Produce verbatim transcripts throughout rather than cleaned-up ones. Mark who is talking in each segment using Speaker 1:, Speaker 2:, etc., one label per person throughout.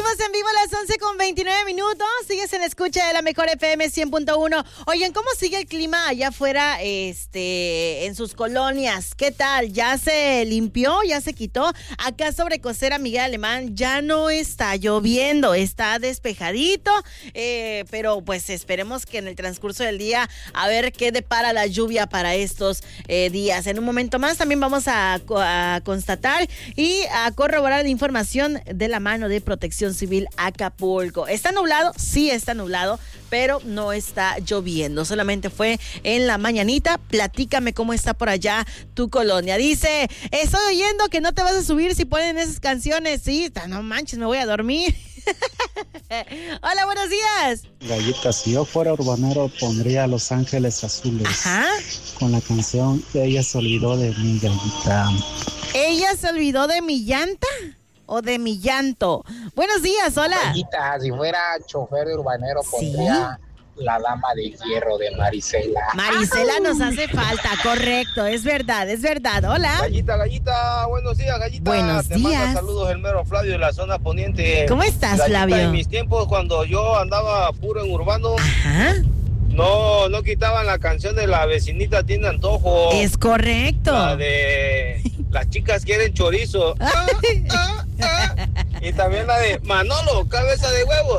Speaker 1: Seguimos en vivo a las once con veintinueve minutos. Sigues en escucha de la mejor F M cien punto uno. Oigan, ¿cómo sigue el clima allá afuera este, en sus colonias? ¿Qué tal? ¿Ya se limpió? ¿Ya se quitó? Acá sobre Costera Miguel Alemán ya no está lloviendo, está despejadito, eh, pero pues esperemos que en el transcurso del día a ver qué depara la lluvia para estos eh, días. En un momento más también vamos a, a constatar y a corroborar la información de la mano de Protección Civil Acapulco. ¿Está nublado? Sí, está nublado, pero no está lloviendo. Solamente fue en la mañanita. Platícame cómo está por allá tu colonia. Dice, estoy oyendo que no te vas a subir si ponen esas canciones. Sí, no manches, me voy a dormir. Hola, buenos días.
Speaker 2: Gallita, si yo fuera urbanero pondría Los Ángeles Azules.
Speaker 1: Ajá.
Speaker 2: Con la canción Ella se olvidó de mí, Gallita.
Speaker 1: ¿Ella se olvidó de mi llanta? ¿O de mi llanto? Buenos días, hola.
Speaker 3: Gallita, si fuera chofer de urbanero pondría ¿Sí? La Dama de Hierro de Marisela.
Speaker 1: Marisela nos hace falta, correcto, es verdad, es verdad. Hola.
Speaker 4: Gallita, Gallita, buenos días, Gallita.
Speaker 1: Buenos
Speaker 4: Te
Speaker 1: días.
Speaker 4: manda saludos el mero Flavio de la zona poniente.
Speaker 1: ¿Cómo estás,
Speaker 4: Gallita,
Speaker 1: Flavio?
Speaker 4: En mis tiempos, cuando yo andaba puro en urbano,
Speaker 1: ajá,
Speaker 4: no, no quitaban la canción de La Vecinita Tiene Antojo.
Speaker 1: Es correcto.
Speaker 4: La de Las Chicas Quieren Chorizo. Ah, ah, ah. Y también la de Manolo, Cabeza de Huevo.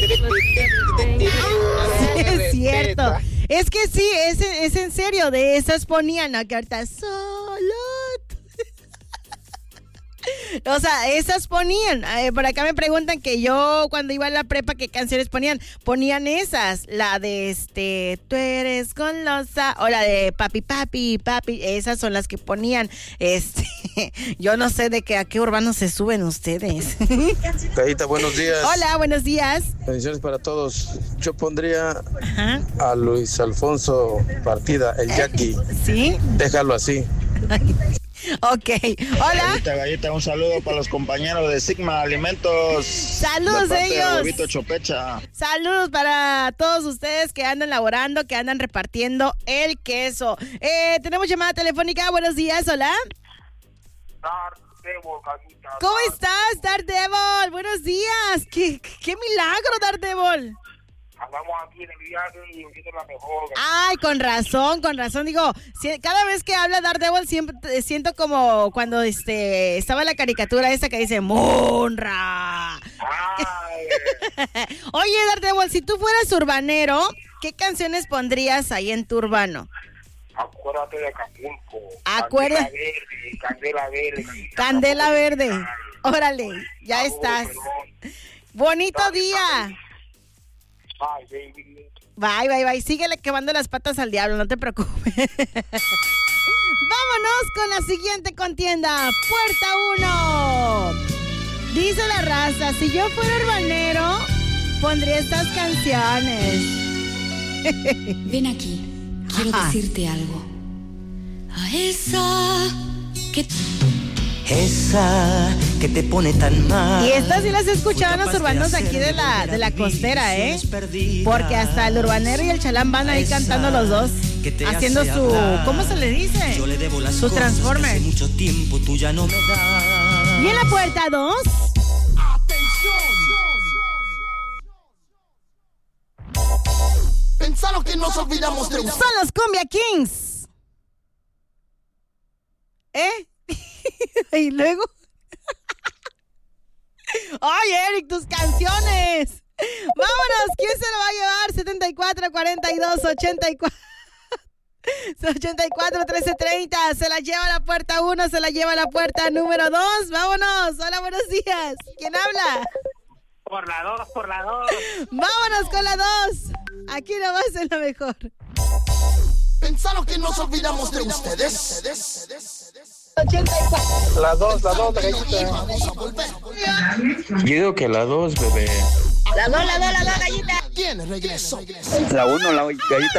Speaker 1: Sí, es cierto. Es que sí, es, es en serio, de esas ponían a carta solo. O sea, esas ponían. Eh, por acá me preguntan que yo cuando iba a la prepa, ¿qué canciones ponían? Ponían esas, la de este, tú eres golosa, o la de papi, papi, papi. Esas son las que ponían. Este, yo no sé de qué a qué urbano se suben ustedes.
Speaker 5: Gallita, buenos días.
Speaker 1: Hola, buenos días.
Speaker 5: Bendiciones para todos. Yo pondría
Speaker 1: Ajá.
Speaker 5: a Luis Alfonso Partida, el Jackie.
Speaker 1: ¿Sí?
Speaker 5: Déjalo así.
Speaker 1: Ok, hola.
Speaker 6: Gallita, Gallita, un saludo para los compañeros de Sigma Alimentos.
Speaker 1: Saludos
Speaker 6: de
Speaker 1: ellos.
Speaker 6: de Huevito Chopecha.
Speaker 1: Saludos para todos ustedes que andan laborando, que andan repartiendo el queso. Eh, tenemos llamada telefónica. Buenos días, hola.
Speaker 7: Daredevil, Gallita.
Speaker 1: ¿Cómo estás, Daredevil? Buenos días. ¿Qué, qué milagro, Daredevil?
Speaker 7: Andamos aquí en el viaje y oyendo la mejor.
Speaker 1: Ay, con razón, con razón. Digo, si, cada vez que habla Daredevil siempre siento como cuando este estaba la caricatura esa que dice Monra. Oye, Daredevil, si tú fueras urbanero, ¿qué canciones pondrías ahí en tu urbano?
Speaker 7: Acuérdate de Acapulco.
Speaker 1: Acuerda.
Speaker 7: Candela verde, candela verde.
Speaker 1: Candela verde. Órale, ya estás. Bonito día.
Speaker 7: Bye, baby.
Speaker 1: Bye, bye, bye. Síguele quemando las patas al diablo, no te preocupes. Vámonos con la siguiente contienda. Puerta uno. Dice la raza, si yo fuera urbanero, pondría estas canciones.
Speaker 8: Ven aquí, quiero Ajá. decirte algo. A esa que...
Speaker 9: Esa que te pone tan mal.
Speaker 1: Y estas sí las escuchaban los urbanos de aquí de la, de la costera, ¿eh? Porque hasta el urbanero y el chalán van ahí cantando los dos, haciendo su, ¿cómo se le dice?
Speaker 9: Yo le debo las
Speaker 1: su transformer.
Speaker 9: Hace mucho tiempo tú ya no me das.
Speaker 1: Y en la puerta dos.
Speaker 10: Pensaron que nos olvidamos de usted.
Speaker 1: Son los Cumbia Kings. ¿Eh? Y luego. Ay, Eric, tus canciones. Vámonos, ¿quién se lo va a llevar? setenta y cuatro, cuarenta y dos, ochenta y cuatro. ochenta y cuatro, trece, treinta. Se la lleva a la puerta uno, se la lleva a la puerta número dos. Vámonos. Hola, buenos días. ¿Quién habla?
Speaker 7: Por la dos, por la dos.
Speaker 1: Vámonos con la dos. Aquí nomás es la mejor.
Speaker 10: Pensaron que nos olvidamos de ustedes.
Speaker 4: La dos, la dos, Gallita.
Speaker 5: Yo digo que la dos, bebé.
Speaker 1: La dos, la dos, la dos, Gallita.
Speaker 10: ¿Quién regresó?
Speaker 5: La uno, la Gallita.